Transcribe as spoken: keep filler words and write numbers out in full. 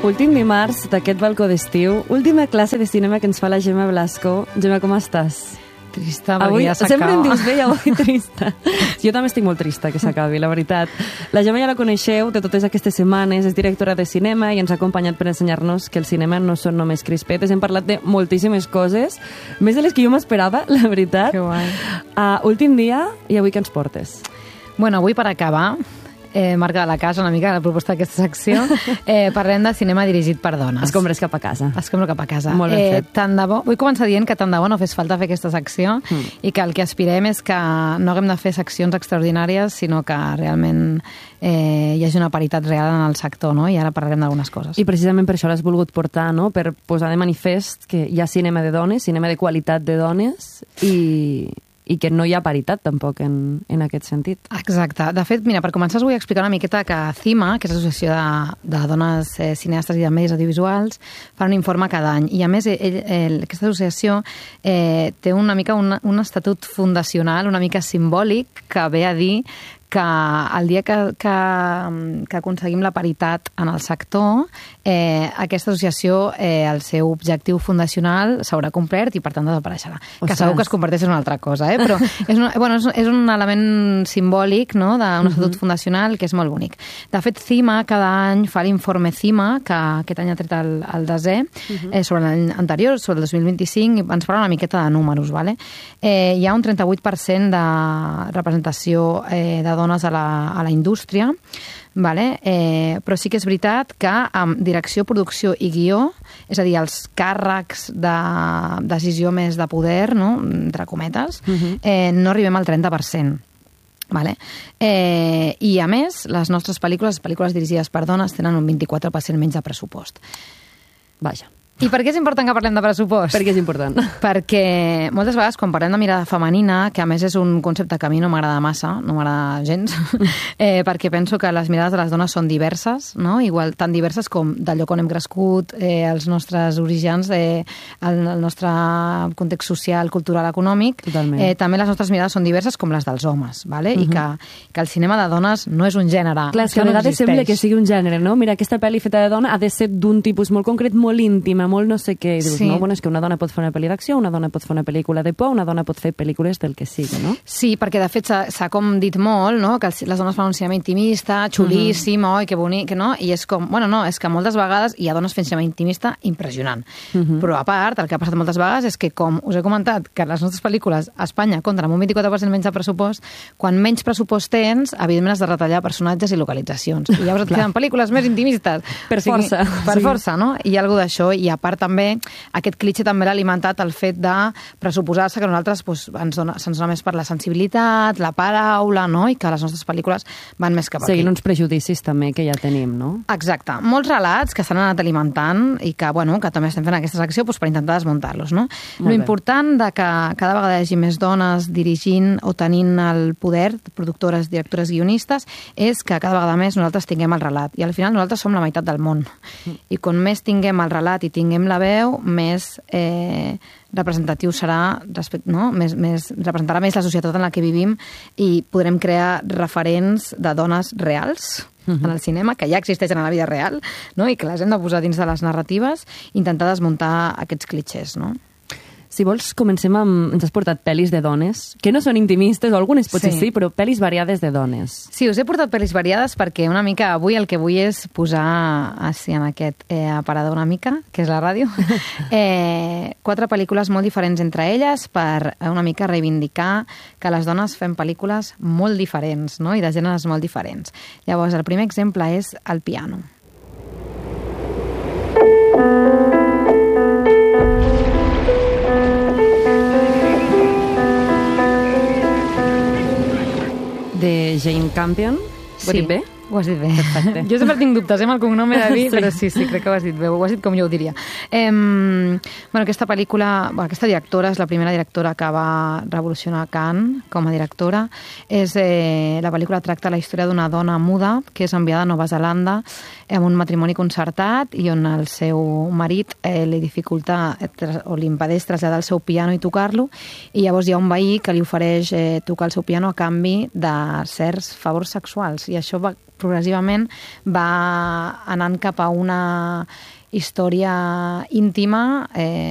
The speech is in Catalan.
Últim dimarts d'aquest balcó d'estiu, última classe de cinema que ens fa la Gemma Blasco. Gemma, com estàs? Trista, avui, ja s'acaba. Sempre em dius bé i avui trista. Jo també estic molt trista que s'acabi, la veritat. La Gemma ja la coneixeu de totes aquestes setmanes, és directora de cinema i ens ha acompanyat per ensenyar-nos que el cinema no són només crispetes. Hem parlat de moltíssimes coses, més de les que jo m'esperava, la veritat. Que guai. Uh, últim dia i avui què ens portes? Bueno, avui per acabar, eh, marca de la casa una mica la proposta d'aquesta secció, eh, parlem de cinema dirigit per dones. Escombres cap a casa. Escombro cap a casa. Molt ben eh, fet. Tant de bo, vull començar dient que tant de bo no fes falta fer aquesta secció mm. i que el que aspirem és que no haguem de fer seccions extraordinàries, sinó que realment eh, hi hagi una paritat real en el sector, no? I ara parlarem d'algunes coses. I precisament per això l'has volgut portar, no? Per posar de manifest que hi ha cinema de dones, cinema de qualitat de dones i... i que no hi ha paritat tampoc en, en aquest sentit. Exacte. De fet, mira, per començar us vull explicar una miqueta que CIMA, que és l'Associació de, de Dones eh, Cineastes i de Medis Audiovisuals, fa un informe cada any. I a més, ell, ell, aquesta associació eh, té una mica un, un estatut fundacional, una mica simbòlic, que ve a dir que el dia que, que, que aconseguim la paritat en el sector, eh, aquesta associació, eh, el seu objectiu fundacional s'haurà complert i, per tant, desapareixerà. Ostres. Que segur que es converteix en una altra cosa, eh? Però és, una, bueno, és, és un element simbòlic, no?, d'un estatut uh-huh. fundacional que és molt bonic. De fet, CIMA cada any fa l'informe CIMA, que aquest any ha tret el, el desè, uh-huh. eh, sobre l'any anterior, sobre el dos mil vint-i-cinc, i ens parla una miqueta de números, vale? Eh, hi ha un trenta-vuit per cent de representació eh, de dones a la, a la indústria, vale? eh, però sí que és veritat que amb direcció, producció i guió, és a dir, els càrrecs de decisió més de poder, no?, entre cometes, uh-huh. eh, no arribem al trenta per cent. Vale? Eh, I, a més, les nostres pel·lícules, les pel·lícules dirigides per dones, tenen un vint-i-quatre per cent menys de pressupost. Vaja. I per què és important que parlem de pressupost? Per què és important? Perquè moltes vegades quan parlem de mirada femenina, que a més és un concepte que a mi no m'agrada massa, no m'agrada gens, eh, perquè penso que les mirades de les dones són diverses, no? Igual tan diverses com del lloc on hem crescut, eh, els nostres orígens, eh, el, el nostre context social, cultural, econòmic. Totalment. Eh, també les nostres mirades són diverses com les dels homes, vale? Uh-huh. I que, que el cinema de dones no és un gènere. Clar, és que a vegades no sembla que sigui un gènere, no? Mira, aquesta pel·li feta de dona ha de ser d'un tipus molt concret, molt íntima, molt no sé què, i dius, sí. no? Bueno, és que una dona pot fer una pel·li d'acció, una dona pot fer una pel·lícula de por, una dona pot fer pel·lícules del que sigui, no? Sí, perquè de fet s'ha com dit molt, no?, que les dones fan un cinema intimista, xulíssim, uh-huh. oi, que bonic, no? I és com, bueno, no, és que moltes vegades hi ha dones fent cinema intimista impressionant. Uh-huh. Però a part, el que ha passat moltes vegades és que, com us he comentat, que les nostres pel·lícules a Espanya compten amb un vint-i-quatre per cent menys de pressupost, quan menys pressupost tens, evidentment has de retallar personatges i localitzacions. I llavors et queden pel·lícules més intimistes. Per o sigui, força. Per sí. força, no? I hi ha alguna d'això, i a part també aquest clitxe també l'ha alimentat el fet de pressuposar-se que nosaltres doncs, ens dona, se'ns dona més per la sensibilitat, la paraula, no?, i que les nostres pel·lícules van més cap aquí. Seguint uns prejudicis també que ja tenim, no? Exacte. Molts relats que s'han anat alimentant i que, bueno, que també estem fent aquesta secció doncs, per intentar desmuntar-los, no? Lo important de que cada vegada hi hagi més dones dirigint o tenint el poder, productores, directores, guionistes, és que cada vegada més nosaltres tinguem el relat. I al final nosaltres som la meitat del món. I quan més tinguem el relat i tinguem la veu, més eh, representatiu serà, respecte, no? més, més, representarà més la societat en la que vivim i podrem crear referents de dones reals uh-huh. en el cinema, que ja existeixen a la vida real, no? I que les hem de posar dins de les narratives i intentar desmuntar aquests clitxers, no? Si vols, comencem amb... Ens has portat pel·lis de dones, que no són intimistes, o algunes potser sí, sí però pel·lis variades de dones. Sí, us he portat pel·lis variades perquè una mica avui el que vull és posar així en aquest eh, aparador una mica, que és la ràdio, eh, quatre pel·lícules molt diferents entre elles per una mica reivindicar que les dones fem pel·lícules molt diferents, no?, i de gèneres molt diferents. Llavors, el primer exemple és El piano. De Jane Campion. Ho he dit bé? Ho has dit bé. Perfecte. Jo sempre tinc dubtes amb el cognom he de dir, sí. però sí, sí, crec que ho has dit bé. Ho has dit com jo ho diria. Eh, bueno, aquesta pel·lícula, bueno, aquesta directora és la primera directora que va revolucionar Cannes com a directora. És, eh, la pel·lícula tracta la història d'una dona muda que és enviada a Nova Zelanda amb un matrimoni concertat i on el seu marit eh, li dificulta o li impedeix traslladar el seu piano i tocar-lo, i llavors hi ha un veí que li ofereix eh, tocar el seu piano a canvi de certs favors sexuals, i això va progressivament va anant cap a una història íntima, eh,